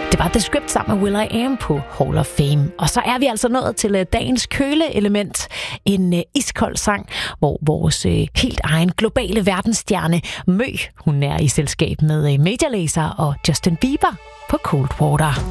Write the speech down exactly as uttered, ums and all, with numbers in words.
Det var The Script sammen med Will I Am på Hall of Fame. Og så er vi altså nået til dagens køleelement. En uh, iskold sang, hvor vores uh, helt egen globale verdensstjerne Mø, hun er i selskab med uh, Major Lazer og Justin Bieber på Cold Water.